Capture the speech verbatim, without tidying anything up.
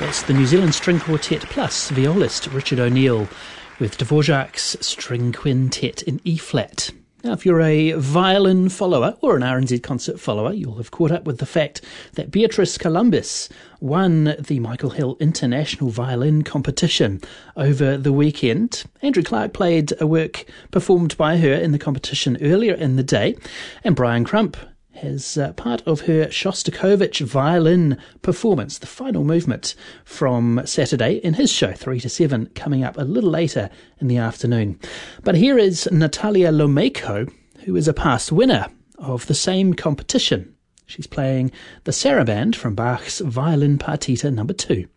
That's the New Zealand String Quartet plus violist Richard O'Neill with Dvorak's String Quintet in E-flat. Now, if you're a violin follower or an R N Z concert follower, you'll have caught up with the fact that Beatrice Columbus won the Michael Hill International Violin Competition over the weekend. Andrew Clark played a work performed by her in the competition earlier in the day, and Brian Crump has uh, part of her Shostakovich violin performance, the final movement from Saturday in his show, three to seven, coming up a little later in the afternoon. But here is Natalia Lomejko, who is a past winner of the same competition. She's playing the Saraband from Bach's Violin Partita number two.